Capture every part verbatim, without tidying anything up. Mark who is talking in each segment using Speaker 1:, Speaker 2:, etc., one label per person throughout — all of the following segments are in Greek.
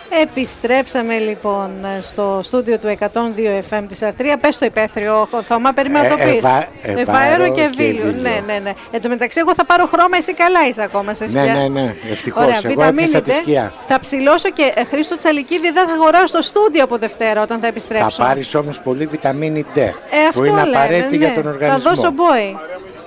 Speaker 1: Επιστρέψαμε λοιπόν στο στούντιο του εκατόν δύο εφ εμ της Αρτρία. Πες το υπαίθριο, Θωμά, περίμενα να το πεις. Ευάερο και Βίλιο. Ναι, ναι, ναι. Εν τω μεταξύ, εγώ θα πάρω χρώμα, εσύ καλά είσαι ακόμα σε σκιά.
Speaker 2: Ναι, ναι, ναι. Ευτυχώς. Εγώ έπιασα τη σκιά.
Speaker 1: Θα ψηλώσω και ε, Χρήστο Τσαλικίδη, δεν θα αγοράσω στο στούντιο από Δευτέρα όταν θα επιστρέψω.
Speaker 2: Θα πάρεις όμως πολύ βιταμίνη D,
Speaker 1: ε,
Speaker 2: που είναι
Speaker 1: λένε,
Speaker 2: απαραίτητη
Speaker 1: ναι,
Speaker 2: για τον οργανισμό.
Speaker 1: Θα δώσω μπόι.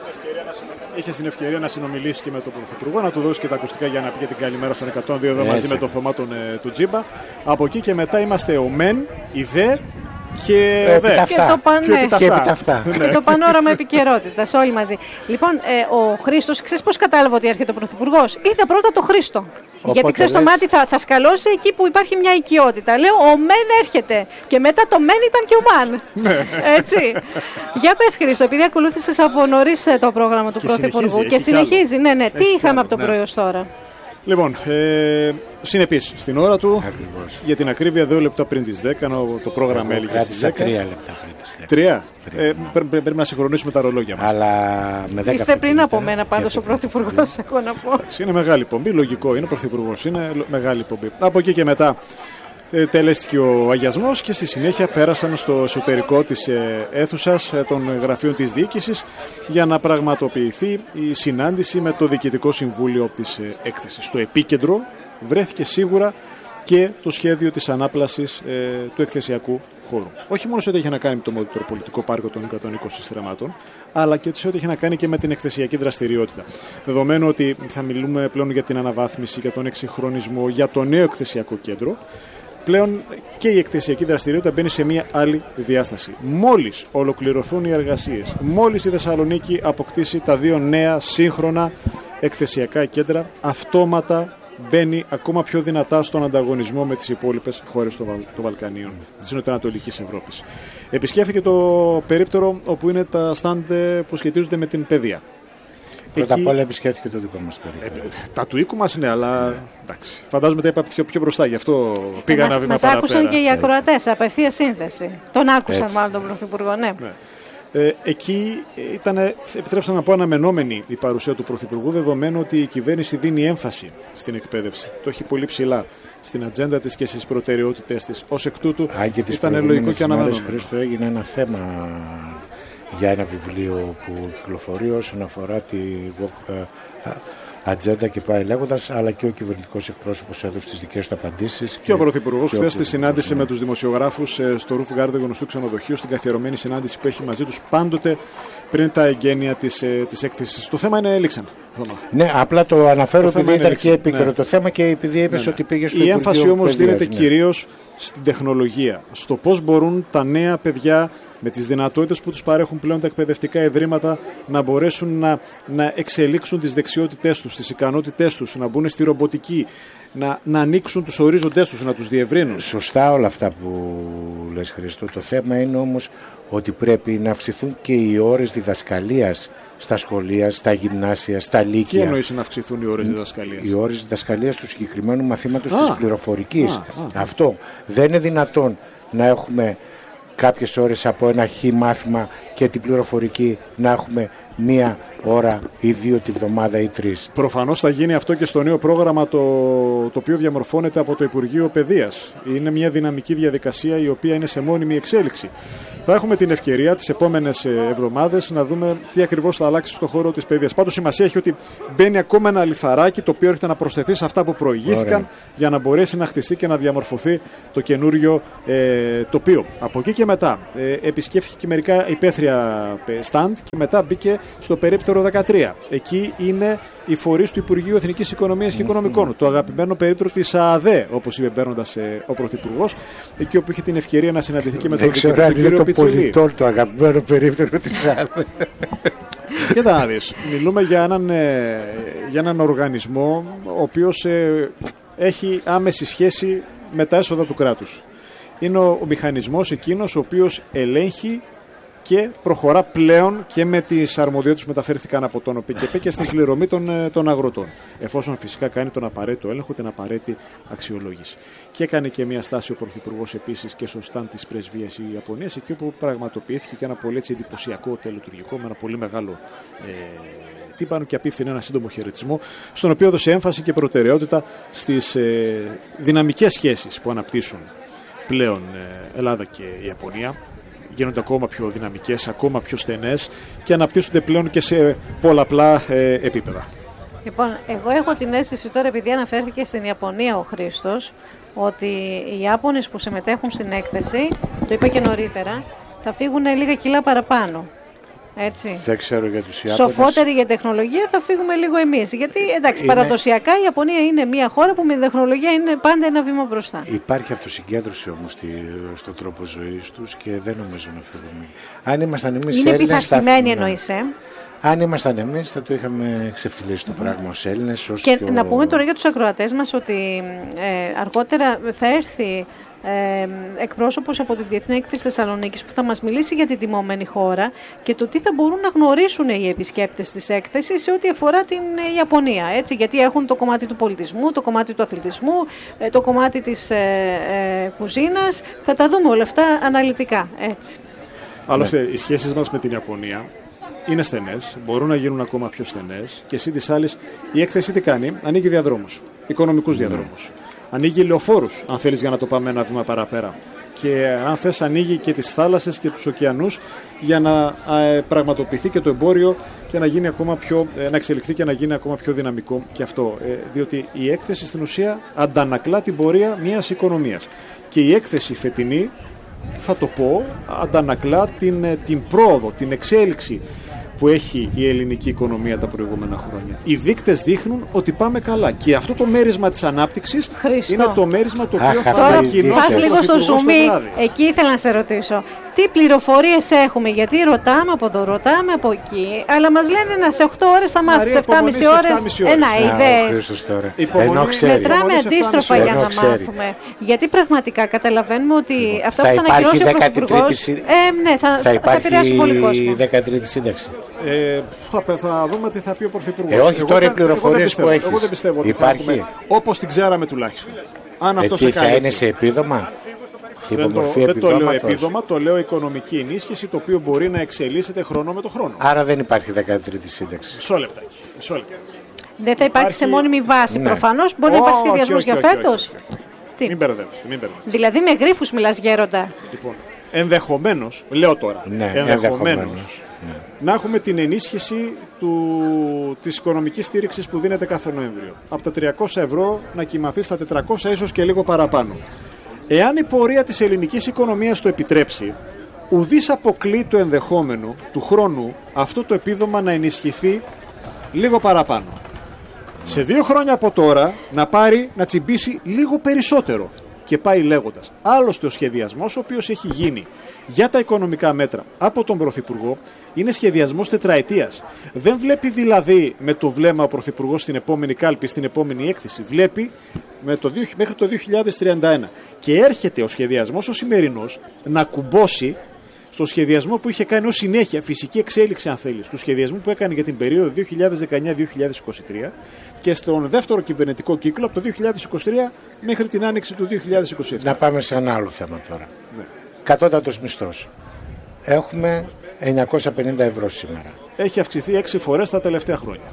Speaker 3: Είχε την ευκαιρία να συνομιλήσει και με τον Πρωθυπουργό, να του δώσει και τα ακουστικά για να πει την καλημέρα στον εκατόν δύο εδώ μαζί με τον Θωμά τον, ε, του Τζίμπα. Από εκεί και μετά είμαστε ο ΜΕΝ, η ΔΕ και
Speaker 2: ε,
Speaker 3: ο ΔΕ.
Speaker 1: Και το, παν,
Speaker 3: και,
Speaker 1: ναι.
Speaker 3: και,
Speaker 1: και, και το πανόραμα επικαιρότητας, όλοι μαζί. Λοιπόν, ε, ο Χρήστος, ξέρεις πώς κατάλαβε ότι έρχεται ο Πρωθυπουργός? Είδα πρώτα το Χρήστο. Οπότε γιατί ξέρεις, λες... το μάτι θα, θα σκαλώσει εκεί που υπάρχει μια οικειότητα. Λέω, ο ΜΕΝ έρχεται. Και μετά το ΜΕΝ ήταν και ο ΜΑΝ. Έτσι. Για πες, Χρήστο, επειδή ακολούθησες από νωρίς το πρόγραμμα του
Speaker 3: και
Speaker 1: Πρωθυπουργού
Speaker 3: συνεχίζει,
Speaker 1: και συνεχίζει. Ναι, ναι. Τι είχαμε
Speaker 3: άλλο,
Speaker 1: από το
Speaker 3: ναι.
Speaker 1: πρωί ως τώρα?
Speaker 3: Λοιπόν, ε, συνεπής στην ώρα του.
Speaker 2: Ακριβώς.
Speaker 3: Για την ακρίβεια, δύο λεπτά πριν τις δέκα, το πρόγραμμα
Speaker 2: Εγώ
Speaker 3: έλυγε στις δέκα.
Speaker 2: τρία λεπτά πριν τις δέκα.
Speaker 3: Τρία. Ε, πρέπει, πρέπει να συγχρονίσουμε τα ρολόγια μας.
Speaker 2: Αλλά με δέκα.
Speaker 1: Ήρθε πριν από μένα πάντως ο Πρωθυπουργός, έχω να πω.
Speaker 3: Είναι μεγάλη πομπή, λογικό είναι, ο Πρωθυπουργός είναι μεγάλη πομπή. Από εκεί και μετά ε, τελέστηκε ο αγιασμός και στη συνέχεια πέρασαν στο εσωτερικό της ε, αίθουσας ε, των γραφείων της διοίκησης για να πραγματοποιηθεί η συνάντηση με το Διοικητικό Συμβούλιο της ε, έκθεσης. Στο επίκεντρο βρέθηκε σίγουρα και το σχέδιο της ανάπλασης ε, του εκθεσιακού χώρου. Όχι μόνο σε ό,τι έχει να κάνει με το Μητροπολιτικό Πάρκο των εκατόν είκοσι στρεμμάτων, αλλά και σε ό,τι έχει να κάνει και με την εκθεσιακή δραστηριότητα. Δεδομένου ότι θα μιλούμε πλέον για την αναβάθμιση, για τον εξυγχρονισμό, για το νέο εκθεσιακό κέντρο, πλέον και η εκθεσιακή δραστηριότητα μπαίνει σε μια άλλη διάσταση. Μόλις ολοκληρωθούν οι εργασίες, μόλις η Θεσσαλονίκη αποκτήσει τα δύο νέα σύγχρονα εκθεσιακά κέντρα, αυτόματα μπαίνει ακόμα πιο δυνατά στον ανταγωνισμό με τις υπόλοιπες χώρες των Βαλκανίων, της Νοτιοανατολικής Ευρώπης. Επισκέφθηκε το περίπτερο όπου είναι τα στάντ που σχετίζονται με την παιδεία.
Speaker 2: Πρώτα
Speaker 3: Εκεί...
Speaker 2: απ' όλα επισκέφθηκε το δικό μας περίπτερο.
Speaker 3: Ε, τα του οίκου μας είναι, αλλά εντάξει. Φαντάζομαι τα είπα πιο, πιο μπροστά, γι' αυτό πήγα ένα βήμα παραπέρα.
Speaker 1: Μας άκουσαν και οι ακροατές, απευθεία σύνθεση. Τον άκουσαν έτσι, μάλλον τον Πρωθυπουργό, ναι. ναι.
Speaker 3: Ε, εκεί ήταν, επιτρέψτε να πω, αναμενόμενη η παρουσία του Πρωθυπουργού, δεδομένου ότι η κυβέρνηση δίνει έμφαση στην εκπαίδευση. Το έχει πολύ ψηλά στην ατζέντα της και στις προτεραιότητες της. Ως εκ τούτου ήταν λογικό και αναμενόμενο.
Speaker 2: Χρήστο, έγινε ένα θέμα για ένα βιβλίο που κυκλοφορεί όσον αφορά τη ατζέντα και πάει λέγοντας, αλλά και ο κυβερνητικός εκπρόσωπος έδωσε τις δικές του απαντήσεις.
Speaker 3: Και, και ο Πρωθυπουργός χθες στη συνάντηση ναι. με τους δημοσιογράφους στο Roof Garden γνωστού ξενοδοχείου, στην καθιερωμένη συνάντηση που έχει μαζί τους πάντοτε πριν τα εγγένεια της, της έκθεσης. Το θέμα είναι έληξαν.
Speaker 2: Ναι, απλά το αναφέρω το επειδή ήταν και επίκαιρο
Speaker 3: ναι.
Speaker 2: το θέμα και επειδή είπες ναι, ναι. ότι πήγε στο
Speaker 3: Η έμφαση όμως δίνεται
Speaker 2: ναι.
Speaker 3: κυρίως στην τεχνολογία, στο πώς μπορούν τα νέα παιδιά με τις δυνατότητες που τους παρέχουν πλέον τα εκπαιδευτικά ιδρύματα να μπορέσουν να, να εξελίξουν τις δεξιότητές τους, τις ικανότητές τους, να μπουν στη ρομποτική, να, να ανοίξουν τους ορίζοντές τους, να τους διευρύνουν.
Speaker 2: Σωστά όλα αυτά που λες, Χριστό. Το θέμα είναι όμως ότι πρέπει να αυξηθούν και οι ώρες διδασκαλίας στα σχολεία, στα γυμνάσια, στα λύκεια.
Speaker 3: Τι εννοείς να αυξηθούν οι ώρες διδασκαλίας?
Speaker 2: Οι ώρες διδασκαλίας του συγκεκριμένου μαθήματος α, της πληροφορικής. Α, α, Αυτό δεν είναι δυνατόν να έχουμε κάποιες ώρες από ένα χ μάθημα και την πληροφορική να έχουμε μία ώρα ή δύο τη βδομάδα ή τρεις.
Speaker 3: Προφανώς θα γίνει αυτό και στο νέο πρόγραμμα το, το οποίο διαμορφώνεται από το Υπουργείο Παιδείας. Είναι μια δυναμική διαδικασία η οποία είναι σε μόνιμη εξέλιξη. Θα έχουμε την ευκαιρία τις επόμενες εβδομάδες να δούμε τι ακριβώς θα αλλάξει στον χώρο της παιδείας. Πάντως σημασία έχει ότι μπαίνει ακόμα ένα λιθαράκι το οποίο έρχεται να προσθεθεί σε αυτά που προηγήθηκαν. Ωραία. Για να μπορέσει να χτιστεί και να διαμορφωθεί το καινούριο ε, τοπίο. Από εκεί και μετά ε, επισκέφθηκε και μερικά υπαίθρια στάντ και μετά μπήκε στο περίπτερο δεκατρία. Εκεί είναι οι φορείς του Υπουργείου Εθνικής Οικονομίας και Οικονομικών. Mm-hmm. Το αγαπημένο περίπτερο της ΑΑΔΕ, όπως είπε μπαίνοντας ε, ο Πρωθυπουργός, εκεί όπου είχε την ευκαιρία να συναντηθεί και με τον κύριο Πιτσιλή.
Speaker 2: Το, το αγαπημένο περίπτερο της ΑΑΔΕ.
Speaker 3: Κοίτα να δεις, μιλούμε για έναν, ε, για έναν οργανισμό ο οποίος ε, έχει άμεση σχέση με τα έσοδα του κράτους. Είναι ο, ο μηχανισμός εκείνος ο οποίος ελέγχει και προχωρά πλέον και με τις αρμοδιότητες που μεταφέρθηκαν από τον ΟΠΕΚΕΠΕ και στην πληρωμή των, των αγροτών. Εφόσον φυσικά κάνει τον απαραίτητο έλεγχο, την απαραίτητη αξιολόγηση. Και έκανε και μια στάση ο Πρωθυπουργός επίσης και στο στάν της πρεσβείας η Ιαπωνίας, εκεί όπου πραγματοποιήθηκε και ένα πολύ έτσι εντυπωσιακό τελετουργικό με ένα πολύ μεγάλο ε, τύπανο και απίφθηνε ένα σύντομο χαιρετισμό, στον οποίο έδωσε έμφαση και προτεραιότητα στις ε, δυναμικές σχέσεις που αναπτύσσουν πλέον ε, Ελλάδα και η Ιαπωνία. Γίνονται ακόμα πιο δυναμικές, ακόμα πιο στενές και αναπτύσσονται πλέον και σε πολλαπλά ε, επίπεδα.
Speaker 1: Λοιπόν, εγώ έχω την αίσθηση τώρα, επειδή αναφέρθηκε στην Ιαπωνία ο Χρήστος, ότι οι Ιάπωνες που συμμετέχουν στην έκθεση, το είπα και νωρίτερα, θα φύγουν λίγα κιλά παραπάνω. Έτσι.
Speaker 2: Δεν ξέρω για τους Ιάπωνες.
Speaker 1: Σοφότεροι για τεχνολογία θα φύγουμε λίγο εμείς. Γιατί εντάξει, είναι... παραδοσιακά η Ιαπωνία είναι μια χώρα που με τεχνολογία είναι πάντα ένα βήμα μπροστά.
Speaker 2: Υπάρχει αυτοσυγκέντρωση όμως στη, στον τρόπο ζωής τους και δεν νομίζω να φύγουμε. Αν ήμασταν εμείς
Speaker 1: είναι
Speaker 2: Έλληνες.
Speaker 1: επιφαστημένοι εννοείς, ε?
Speaker 2: Αν ήμασταν εμείς θα το είχαμε ξεφτυλίσει το πράγμα ως Έλληνες. Ως
Speaker 1: και
Speaker 2: πιο...
Speaker 1: να πούμε τώρα για τους ακροατές μας ότι ε, αργότερα θα έρθει Ε, εκπρόσωπος από τη Διεθνή Έκθεση Θεσσαλονίκης που θα μας μιλήσει για την τιμωμένη χώρα και το τι θα μπορούν να γνωρίσουν οι επισκέπτες της έκθεσης σε ό,τι αφορά την ε, Ιαπωνία. Έτσι, γιατί έχουν το κομμάτι του πολιτισμού, το κομμάτι του αθλητισμού, ε, το κομμάτι της ε, ε, κουζίνας. Θα τα δούμε όλα αυτά αναλυτικά. Έτσι.
Speaker 3: Άλλωστε, ναι. Οι σχέσεις μας με την Ιαπωνία είναι στενές, μπορούν να γίνουν ακόμα πιο στενές και εσύ της άλλης η έκθεση τι κάνει, ανοίγει διαδρόμους, οικονομικούς ναι. διαδρόμους. Ανοίγει λεωφόρους, αν θέλεις, για να το πάμε ένα βήμα παραπέρα. Και αν θες, ανοίγει και τις θάλασσες και τους ωκεανούς για να ε, πραγματοποιηθεί και το εμπόριο και να, γίνει ακόμα πιο, ε, να εξελιχθεί και να γίνει ακόμα πιο δυναμικό και αυτό. Ε, διότι η έκθεση στην ουσία αντανακλά την πορεία μιας οικονομίας. Και η έκθεση φετινή, θα το πω, αντανακλά την, την πρόοδο, την εξέλιξη που έχει η ελληνική οικονομία τα προηγούμενα χρόνια. Οι δείκτες δείχνουν ότι πάμε καλά. Και αυτό το μέρισμα της ανάπτυξης
Speaker 1: Χριστό.
Speaker 3: είναι το μέρισμα το οποίο
Speaker 2: Αχ,
Speaker 3: θα ανακοινώσει.
Speaker 1: Πας λίγο στο ζουμί, εκεί ήθελα να σε ρωτήσω. Τι πληροφορίες έχουμε, γιατί ρωτάμε από εδώ, ρωτάμε από εκεί, αλλά μας λένε να σε οκτώ ώρες θα μάθεις, σε επτά και μισή ώρες. Ένα είδες. Μετράμε αντίστροφα για να μάθουμε. Γιατί πραγματικά καταλαβαίνουμε ότι αυτά που θα ανακοινώσει ο Πρωθυπουργός, ε, ναι, θα, θα, θα επηρεάσει πολύ κόσμο.
Speaker 2: Η δεκατρίτη σύνταξη.
Speaker 3: Ε, θα, θα δούμε τι θα πει ο Πρωθυπουργός.
Speaker 2: Ε, όχι, τώρα οι πληροφορίες που έχεις.
Speaker 3: Εγώ δεν πιστεύω ότι
Speaker 2: υπάρχει.
Speaker 3: Θα έχουμε, όπως την ξέραμε τουλάχιστον. Αν αυτό
Speaker 2: ε,
Speaker 3: σε
Speaker 2: τι,
Speaker 3: κάνει.
Speaker 2: θα είναι σε επίδομα.
Speaker 3: Δεν το, δεν το λέω επίδομα, το λέω οικονομική ενίσχυση, το οποίο μπορεί να εξελίσσεται χρόνο με το χρόνο.
Speaker 2: Άρα δεν υπάρχει δεκατρίτη σύνταξη.
Speaker 3: Μισό λεπτάκι. Μισό λεπτάκι.
Speaker 1: Δεν θα υπάρχει, υπάρχει σε μόνιμη βάση. Ναι. Προφανώς μπορεί να υπάρχει σχεδιασμός για φέτος.
Speaker 3: Μην μπερδεύεστε, μην μπερδεύεστε.
Speaker 1: Δηλαδή με γρίφους μιλάς, Γέροντα.
Speaker 3: Λοιπόν, ενδεχομένως, λέω τώρα,
Speaker 2: ναι,
Speaker 3: ενδεχομένως ναι. να έχουμε την ενίσχυση του, της οικονομικής στήριξης που δίνεται κάθε Νοέμβριο. Από τα τριακόσια ευρώ να κοιμαθεί στα τετρακόσια, ίσως και λίγο παραπάνω. Εάν η πορεία της ελληνικής οικονομίας το επιτρέψει, ουδής αποκλεί το ενδεχόμενο του χρόνου αυτό το επίδομα να ενισχυθεί λίγο παραπάνω. Σε δύο χρόνια από τώρα να πάρει να τσιμπήσει λίγο περισσότερο. Και πάει λέγοντας. Άλλωστε ο σχεδιασμός ο οποίος έχει γίνει για τα οικονομικά μέτρα από τον Πρωθυπουργό είναι σχεδιασμός τετραετίας. Δεν βλέπει δηλαδή με το βλέμμα ο Πρωθυπουργός στην επόμενη κάλπη, στην επόμενη έκθεση. Βλέπει με το, μέχρι το δύο χιλιάδες τριάντα ένα. Και έρχεται ο σχεδιασμός ο σημερινός να κουμπώσει στο σχεδιασμό που είχε κάνει ως συνέχεια, φυσική εξέλιξη αν θέλεις, του σχεδιασμού που έκανε για την περίοδο δύο χιλιάδες δεκαεννιά με δύο χιλιάδες είκοσι τρία και στον δεύτερο κυβερνητικό κύκλο από το δύο χιλιάδες είκοσι τρία μέχρι την άνοιξη του δύο χιλιάδες είκοσι επτά.
Speaker 2: Να πάμε σε ένα άλλο θέμα τώρα.
Speaker 3: Ναι.
Speaker 2: Κατώτατος μισθός. Έχουμε εννιακόσια πενήντα ευρώ σήμερα.
Speaker 3: Έχει αυξηθεί έξι φορές τα τελευταία χρόνια.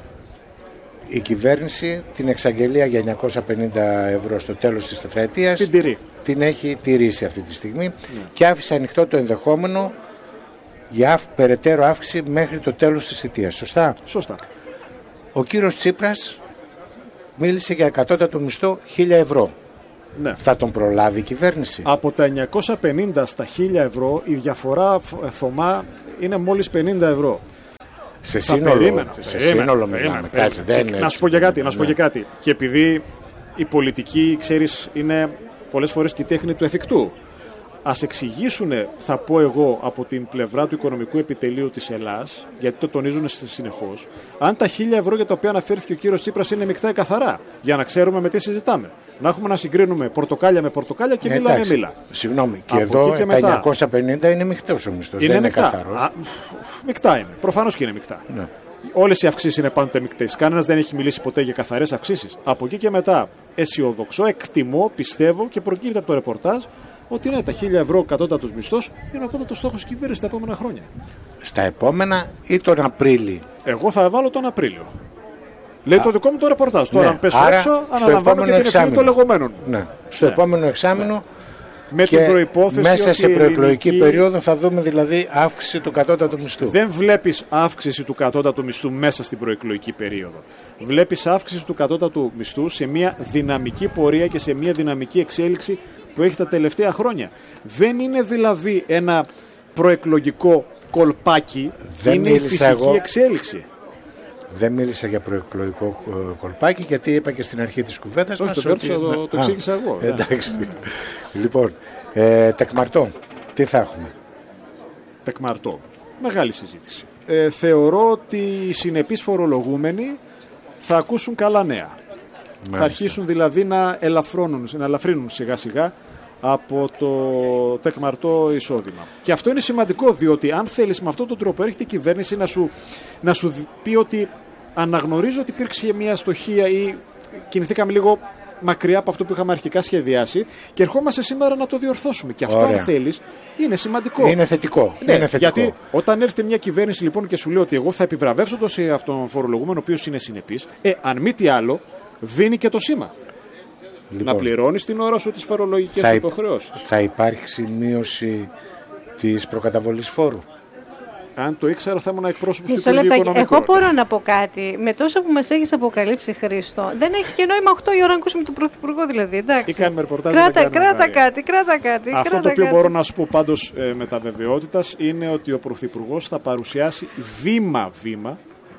Speaker 2: Η κυβέρνηση την εξαγγελία για εννιακόσια πενήντα ευρώ στο τέλος της τετραετίας
Speaker 3: την, τηρεί.
Speaker 2: την έχει τηρήσει αυτή τη στιγμή ναι. και άφησε ανοιχτό το ενδεχόμενο για αυ, περαιτέρω αύξηση μέχρι το τέλος της θητείας. Σωστά.
Speaker 3: Σωστά.
Speaker 2: Ο κύριος Τσίπρας μίλησε για κατώτατο μισθό χίλια ευρώ.
Speaker 3: Ναι.
Speaker 2: Θα τον προλάβει η κυβέρνηση?
Speaker 3: Από τα εννιακόσια πενήντα στα χίλια ευρώ η διαφορά Θωμά είναι μόλις πενήντα ευρώ.
Speaker 2: Σε σύνολο,
Speaker 3: περίμενα,
Speaker 2: σε
Speaker 3: περίμενα,
Speaker 2: σύνολο
Speaker 3: περίμενα,
Speaker 2: μιλάμε.
Speaker 3: περίμενα.
Speaker 2: Κάτσε, δεν
Speaker 3: και,
Speaker 2: να
Speaker 3: σου πω και κάτι,
Speaker 2: ναι.
Speaker 3: να σου πω και κάτι. Και επειδή η πολιτική, ξέρεις, είναι πολλές φορές και η τέχνη του εφικτού. ας εξηγήσουν, θα πω εγώ, από την πλευρά του Οικονομικού Επιτελείου της Ελλάδας, γιατί το τονίζουν συνεχώς, αν τα χίλια ευρώ για τα οποία αναφέρθηκε ο κύριος Τσίπρας είναι μεικτά ή καθαρά, για να ξέρουμε με τι συζητάμε. Να έχουμε να συγκρίνουμε πορτοκάλια με πορτοκάλια και μήλα με μήλα.
Speaker 2: Συγγνώμη, και από εδώ και τα εννιακόσια πενήντα είναι μεικτός ο μισθός, δεν είναι καθαρός.
Speaker 3: Μεικτά είναι, προφανώς και είναι μεικτά. Ναι. Όλες οι αυξήσεις είναι πάντοτε μεικτές. Κανένας δεν έχει μιλήσει ποτέ για καθαρές αυξήσεις. Από εκεί και μετά, αισιοδοξώ, εκτιμώ, πιστεύω και προκύπτει από το ρεπορτάζ ότι ναι, τα χίλια ευρώ κατώτατος μισθός είναι ο κατώτατος στόχος της κυβέρνησης τα επόμενα χρόνια.
Speaker 2: Στα επόμενα ή τον Απρίλιο?
Speaker 3: Εγώ θα βάλω τον Απρίλιο. Λέει Α, το δικό μου το ρεπορτάζ. Τώρα, ναι, αν πέσω έξω, αναλαμβάνω και την ευθύνη των λεγόμενων.
Speaker 2: Ναι. Στο ναι. επόμενο εξάμηνο.
Speaker 3: Με
Speaker 2: και
Speaker 3: την προϋπόθεση
Speaker 2: μέσα
Speaker 3: ότι
Speaker 2: σε προεκλογική
Speaker 3: ελληνική...
Speaker 2: περίοδο θα δούμε δηλαδή αύξηση του κατώτατου μισθού.
Speaker 3: Δεν βλέπεις αύξηση του κατώτατου μισθού μέσα στην προεκλογική περίοδο. Βλέπεις αύξηση του κατώτατου μισθού σε μια δυναμική πορεία και σε μια δυναμική εξέλιξη που έχει τα τελευταία χρόνια. Δεν είναι δηλαδή ένα προεκλογικό κολπάκι,
Speaker 2: δεν
Speaker 3: είναι η φυσική
Speaker 2: εγώ...
Speaker 3: εξέλιξη.
Speaker 2: Δεν μίλησα για προεκλογικό κολπάκι, γιατί είπα και στην αρχή της κουβέντας
Speaker 3: Όχι,
Speaker 2: μας
Speaker 3: το ότι... το, το εξήγησα εγώ.
Speaker 2: Εντάξει. Λοιπόν, ε, τεκμαρτό, τι θα έχουμε?
Speaker 3: Τεκμαρτό, μεγάλη συζήτηση. Ε, θεωρώ ότι οι συνεπείς φορολογούμενοι θα ακούσουν καλά νέα. Μάλιστα. Θα αρχίσουν δηλαδή να ελαφρύνουν, να ελαφρύνουν σιγά σιγά από το τεκμαρτό εισόδημα. Και αυτό είναι σημαντικό, διότι αν θέλεις με αυτόν τον τρόπο έρχεται η κυβέρνηση να σου, να σου πει ότι αναγνωρίζω ότι υπήρξε μια αστοχία ή κινηθήκαμε λίγο μακριά από αυτό που είχαμε αρχικά σχεδιάσει και ερχόμαστε σήμερα να το διορθώσουμε. Και αυτό, ωραία, αν θέλεις, είναι σημαντικό.
Speaker 2: Είναι θετικό.
Speaker 3: Ναι,
Speaker 2: είναι θετικό.
Speaker 3: Γιατί όταν έρθει μια κυβέρνηση λοιπόν και σου λέει ότι εγώ θα επιβραβεύσω το σε αυτόν τον φορολογούμενο ο οποίος είναι συνεπής, ε, αν μη τι άλλο, δίνει και το σήμα. Λοιπόν, να πληρώνεις την ώρα σου τις φορολογικές υποχρεώσεις.
Speaker 2: Θα υπάρξει μείωση της προκαταβολής φόρου?
Speaker 3: Αν το ήξερα θα ήμουν εκπρόσωπος του Υπουργείου Οικονομικών.
Speaker 1: Εγώ μπορώ να πω κάτι. Με τόσα που μας έχεις αποκαλύψει, Χρήστο, δεν έχει και νόημα οκτώ η ώρα να ακούσουμε τον Πρωθυπουργό, δηλαδή. Εντάξει.
Speaker 3: Ή κάνουμε ρεπορτάζ.
Speaker 1: Κράτα, κράτα κάτι, κράτα κάτι.
Speaker 3: Αυτό
Speaker 1: κράτα
Speaker 3: το οποίο
Speaker 1: κάτι.
Speaker 3: μπορώ να σου πω πάντως ε, με τα βεβαιότητας είναι ότι ο Πρωθυπουργός θα παρουσιάσει βήμα-βήμα,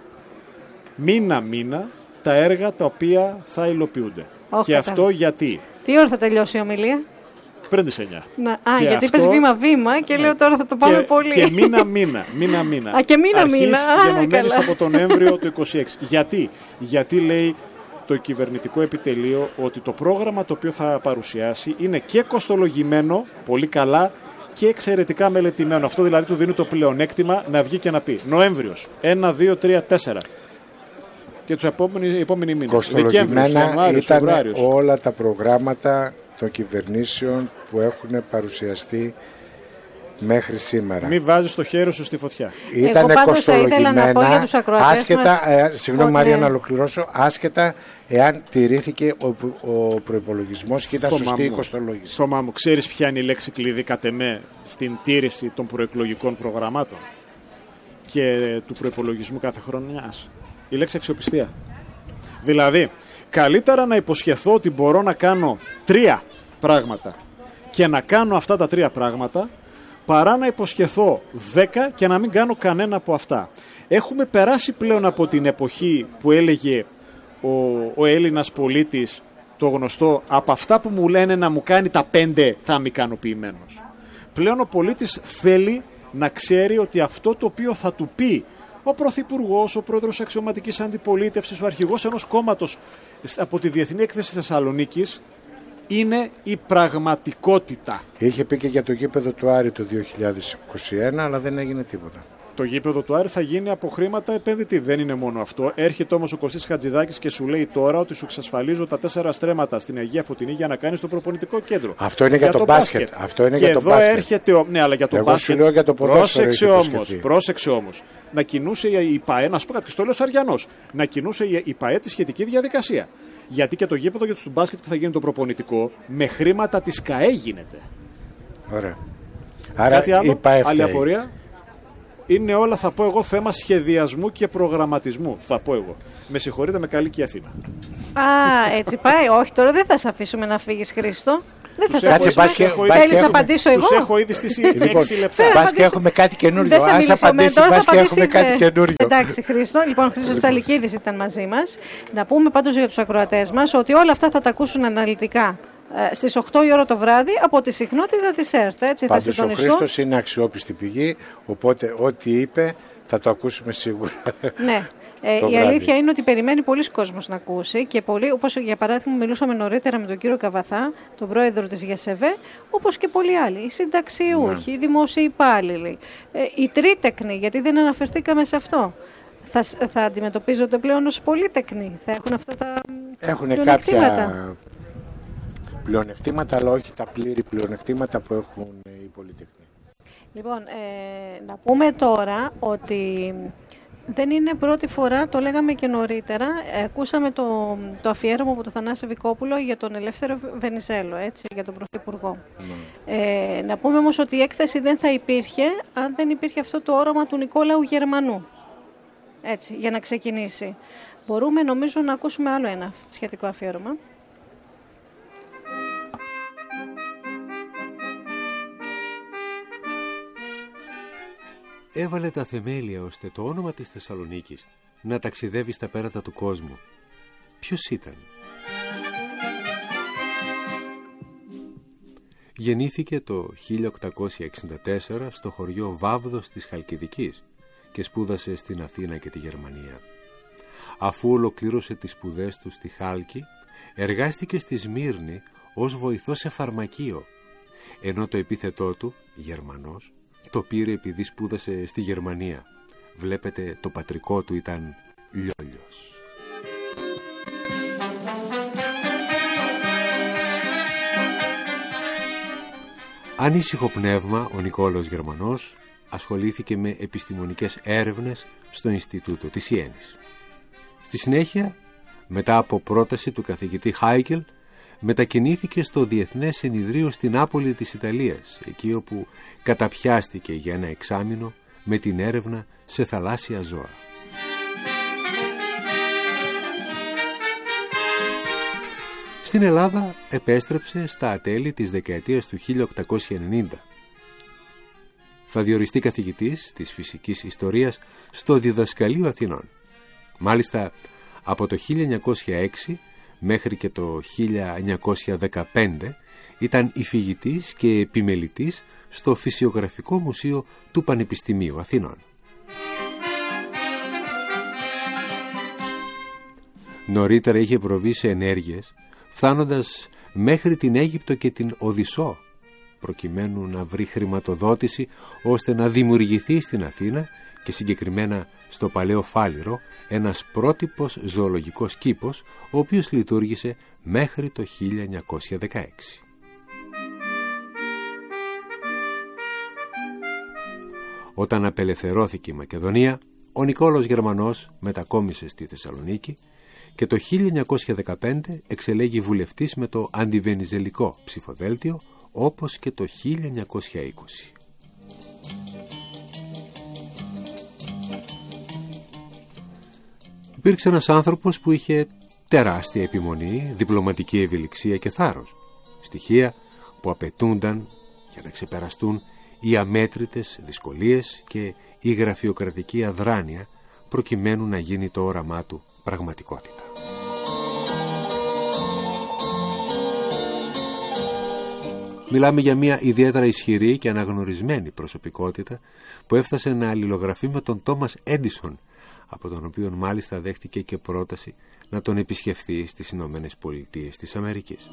Speaker 3: μήνα-μήνα, τα έργα τα οποία θα υλοποιούνται.
Speaker 1: Oh,
Speaker 3: και αυτό τα... γιατί.
Speaker 1: Τι ώρα θα τελειώσει η ομιλία?
Speaker 3: Πριν τις εννιά.
Speaker 1: Να, α, και γιατί αυτό... πες βήμα-βήμα και ναι, λέω τώρα θα το πάμε
Speaker 3: και,
Speaker 1: πολύ.
Speaker 3: Και μήνα-μήνα. μήνα-μήνα.
Speaker 1: Α, και μήνα-μήνα.
Speaker 3: Γενομένης από τον Νοέμβριο του είκοσι έξι. Γιατί? Γιατί λέει το κυβερνητικό επιτελείο ότι το πρόγραμμα το οποίο θα παρουσιάσει είναι και κοστολογημένο, πολύ καλά, και εξαιρετικά μελετημένο. Αυτό δηλαδή του δίνει το πλεονέκτημα να βγει και να πει Νοέμβριος, ένα, δύο, τρία, τέσσερα. Και τους επόμενοι, επόμενοι μήνες.
Speaker 2: Κοστολογημένα ήταν όλα τα προγράμματα των κυβερνήσεων που έχουν παρουσιαστεί μέχρι σήμερα.
Speaker 3: Μην βάζεις το χέρι σου στη φωτιά.
Speaker 2: Ήταν κοστολογημένα, άσχετα, ε, συγγνώμη Μαρία, ναι, να ολοκληρώσω, άσχετα εάν τηρήθηκε ο, ο προϋπολογισμός και ήταν Θωμά σωστή η κοστολόγηση.
Speaker 3: Θωμά μου, ξέρεις ποια είναι η λέξη κλειδί κατ' εμέ στην τήρηση των προεκλογικών προγραμμάτων και του προϋπολογισμού κάθε χρονιάς? Η λέξη αξιοπιστία. Δηλαδή, καλύτερα να υποσχεθώ ότι μπορώ να κάνω τρία πράγματα και να κάνω αυτά τα τρία πράγματα, παρά να υποσχεθώ δέκα και να μην κάνω κανένα από αυτά. Έχουμε περάσει πλέον από την εποχή που έλεγε ο, ο Έλληνας πολίτης το γνωστό, από αυτά που μου λένε να μου κάνει τα πέντε θα είμαι ικανοποιημένος. Πλέον ο πολίτης θέλει να ξέρει ότι αυτό το οποίο θα του πει ο Πρωθυπουργός, ο Πρόεδρος Αξιωματικής Αντιπολίτευσης, ο αρχηγός ενός κόμματος από τη Διεθνή Έκθεση Θεσσαλονίκης είναι η πραγματικότητα.
Speaker 2: Είχε πει και για το γήπεδο του Άρη το δύο χιλιάδες είκοσι ένα, αλλά δεν έγινε τίποτα.
Speaker 3: Το γήπεδο του Άρη θα γίνει από χρήματα επενδυτή. Δεν είναι μόνο αυτό. Έρχεται όμως ο Κωστής Χατζηδάκης και σου λέει τώρα ότι σου εξασφαλίζω τα τέσσερα στρέμματα στην Αγία Φωτεινή για να κάνεις το προπονητικό κέντρο.
Speaker 2: Αυτό είναι για, για το, το μπάσκετ. μπάσκετ. Αυτό είναι
Speaker 3: και
Speaker 2: για το
Speaker 3: εδώ
Speaker 2: μπάσκετ.
Speaker 3: Έρχεται ο... Ναι, αλλά για το
Speaker 2: Εγώ
Speaker 3: μπάσκετ.
Speaker 2: Σου λέω για το
Speaker 3: πρόσεξε όμως, πρόσεξε όμως. Να κινούσε η ΠΑΕ, να σου πω κάτι, και στο λέω Σαριανός, να κινούσε η ΠΑΕ τη σχετική διαδικασία. Γιατί και το γήπεδο για το μπάσκετ που θα γίνει το προπονητικό με χρήματα της ΚΑΕ γίνεται.
Speaker 2: Ωραία. Άρα
Speaker 3: κάτι άλλο,
Speaker 2: η
Speaker 3: άλλη απορία. Είναι όλα, θα πω εγώ, θέμα σχεδιασμού και προγραμματισμού. Θα πω εγώ. Με συγχωρείτε, με καλή και η Αθήνα.
Speaker 1: Α, έτσι πάει. Όχι, τώρα δεν θα σε αφήσουμε να φύγεις, Χρήστο. Δεν θα σε
Speaker 2: αφήσουμε.
Speaker 1: Θέλεις να απαντήσω εγώ?
Speaker 3: Τους έχω ήδη στις έξι λεπτά.
Speaker 2: Πας και έχουμε κάτι καινούριο. Ας απαντήσει, πας και έχουμε κάτι καινούριο.
Speaker 1: Εντάξει, Χρήστο. Λοιπόν, Χρήστος Τσαλικίδης ήταν μαζί μας. Να πούμε πάντως για τους ακροατές μας ότι όλα αυτά θα τα ακούσουν αναλυτικά ε, στις οκτώ η ώρα το βράδυ από τη συχνότητα της ΕΡΤ. Έτσι,
Speaker 2: πάντως
Speaker 1: θα
Speaker 2: ο Χρήστος είναι αξιόπιστη πηγή, οπότε ό,τι είπε θα το ακούσουμε σίγουρα.
Speaker 1: Ναι. Ε, η αλήθεια είναι ότι περιμένει πολλοί κόσμος να ακούσει και πολλοί, όπως για παράδειγμα μιλούσαμε νωρίτερα με τον κύριο Καβαθά, τον πρόεδρο της ΓΕΣΕΒΕ, όπως και πολλοί άλλοι, οι συνταξιούχοι, οι δημόσιοι υπάλληλοι, ε, οι τρίτεκνοι, γιατί δεν αναφερθήκαμε σε αυτό. Θα, θα αντιμετωπίζονται πλέον ως πολύτεκνοι, θα έχουν αυτά τα
Speaker 2: έχουν
Speaker 1: πλεονεκτήματα.
Speaker 2: Κάποια πλεονεκτήματα, αλλά όχι τα πλήρη πλεονεκτήματα που έχουν οι πολυτεκνοί.
Speaker 1: Λοιπόν, ε, να πούμε τώρα ότι δεν είναι πρώτη φορά, το λέγαμε και νωρίτερα, ε, ακούσαμε το, το αφιέρωμα από τον Θανάση Βικόπουλο για τον Ελεύθερο Βενιζέλο, έτσι, για τον Πρωθυπουργό. Mm. Ε, να πούμε όμως ότι η έκθεση δεν θα υπήρχε αν δεν υπήρχε αυτό το όραμα του Νικόλαου Γερμανού, έτσι, για να ξεκινήσει. Μπορούμε νομίζω να ακούσουμε άλλο ένα σχετικό αφιέρωμα.
Speaker 4: Έβαλε τα θεμέλια ώστε το όνομα της Θεσσαλονίκης να ταξιδεύει στα πέρατα του κόσμου. Ποιος ήταν? Γεννήθηκε το χίλια οκτακόσια εξήντα τέσσερα στο χωριό Βάβδος της Χαλκιδικής και σπούδασε στην Αθήνα και τη Γερμανία. Αφού ολοκλήρωσε τις σπουδές του στη Χάλκη, εργάστηκε στη Σμύρνη ως βοηθός σε φαρμακείο, ενώ το επίθετό του, Γερμανός, το πήρε επειδή σπούδασε στη Γερμανία. Βλέπετε, το πατρικό του ήταν Λιόλιος. Ανήσυχο πνεύμα, ο Νικόλαος Γερμανός ασχολήθηκε με επιστημονικές έρευνες στο Ινστιτούτο της Ιέννης. Στη συνέχεια, μετά από πρόταση του καθηγητή Χάικελ, μετακινήθηκε στο Διεθνές Ενιδρίο στην Νάπολη της Ιταλίας, εκεί όπου καταπιάστηκε για ένα εξάμηνο με την έρευνα σε θαλάσσια ζώα. Στην Ελλάδα επέστρεψε στα τέλη της δεκαετίας του χίλια οκτακόσια ενενήντα. Θα διοριστεί καθηγητής της φυσικής ιστορίας στο Διδασκαλείο Αθηνών. Μάλιστα, από το χίλια εννιακόσια έξι μέχρι και το χίλια εννιακόσια δεκαπέντε ήταν υφηγητής και επιμελητής στο Φυσιογραφικό Μουσείο του Πανεπιστημίου Αθηνών. Νωρίτερα είχε προβεί σε ενέργειες, φτάνοντας μέχρι την Αίγυπτο και την Οδυσσό, προκειμένου να βρει χρηματοδότηση ώστε να δημιουργηθεί στην Αθήνα και συγκεκριμένα στο Παλαιό Φάληρο ένας πρότυπος ζωολογικός κήπος, ο οποίος λειτουργήσε μέχρι το χίλια εννιακόσια δεκαέξι. Όταν απελευθερώθηκε η Μακεδονία, ο Νικόλαος Γερμανός μετακόμισε στη Θεσσαλονίκη και το χίλια εννιακόσια δεκαπέντε εξελέγει βουλευτής με το αντιβενιζελικό ψηφοδέλτιο, όπως και το χίλια εννιακόσια είκοσι. Υπήρξε ένας άνθρωπος που είχε τεράστια επιμονή, διπλωματική ευελιξία και θάρρος, στοιχεία που απαιτούνταν για να ξεπεραστούν οι αμέτρητες δυσκολίες και η γραφειοκρατική αδράνεια προκειμένου να γίνει το όραμά του πραγματικότητα. Μιλάμε για μια ιδιαίτερα ισχυρή και αναγνωρισμένη προσωπικότητα που έφτασε να αλληλογραφεί με τον Τόμας Έντισον, από τον οποίο μάλιστα δέχτηκε και πρόταση να τον επισκεφθεί στις Ηνωμένες Πολιτείες της Αμερικής.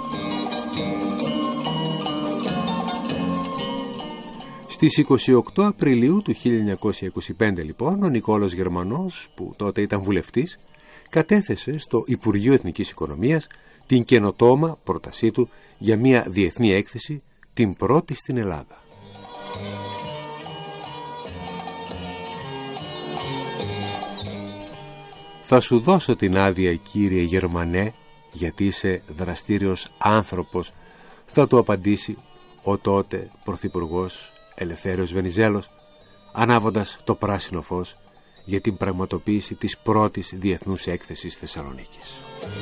Speaker 4: Στις είκοσι οκτώ Απριλίου του χίλια εννιακόσια είκοσι πέντε λοιπόν, ο Νικόλαος Γερμανός, που τότε ήταν βουλευτής, κατέθεσε στο Υπουργείο Εθνικής Οικονομίας την καινοτόμα πρότασή του για μια διεθνή έκθεση, την πρώτη στην Ελλάδα. «Θα σου δώσω την άδεια, κύριε Γερμανέ, γιατί είσαι δραστήριος άνθρωπος», θα του απαντήσει ο τότε πρωθυπουργός Ελευθέριος Βενιζέλος, ανάβοντας το πράσινο φως για την πραγματοποίηση της πρώτης διεθνούς έκθεσης Θεσσαλονίκης.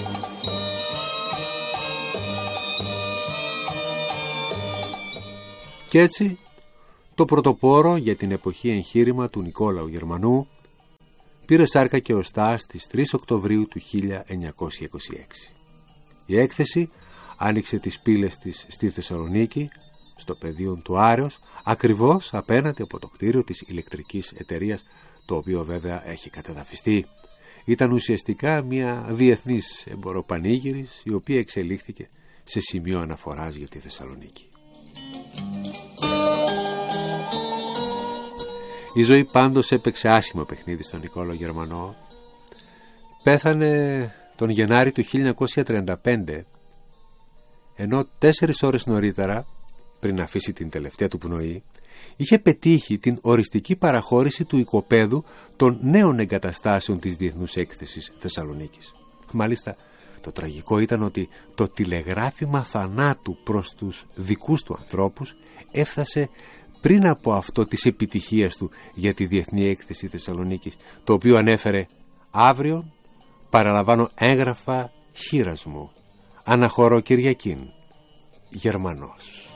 Speaker 4: Κι έτσι, το πρωτοπόρο για την εποχή εγχείρημα του Νικόλαου Γερμανού πήρε σάρκα και οστά στις τρεις Οκτωβρίου του χίλια εννιακόσια είκοσι έξι. Η έκθεση άνοιξε τις πύλες της στη Θεσσαλονίκη, στο πεδίο του Άρεως, ακριβώς απέναντι από το κτίριο της ηλεκτρικής εταιρείας, το οποίο βέβαια έχει κατεδαφιστεί. Ήταν ουσιαστικά μια διεθνής εμποροπανήγυρης, η οποία εξελίχθηκε σε σημείο αναφοράς για τη Θεσσαλονίκη. Η ζωή πάντως έπαιξε άσχημο παιχνίδι στον Νικόλο Γερμανό. Πέθανε τον Γενάρη του χίλια εννιακόσια τριάντα πέντε, ενώ τέσσερις ώρες νωρίτερα, πριν αφήσει την τελευταία του πνοή, είχε πετύχει την οριστική παραχώρηση του οικοπαίδου των νέων εγκαταστάσεων της Διεθνούς Έκθεσης Θεσσαλονίκης. Μάλιστα, το τραγικό ήταν ότι το τηλεγράφημα θανάτου προς τους δικούς του ανθρώπους έφτασε πριν από αυτό της επιτυχίας του για τη Διεθνή Έκθεση Θεσσαλονίκης, το οποίο ανέφερε «Αύριο παραλαμβάνω έγγραφα χείρας μου, αναχωρώ Κυριακήν, Γερμανός».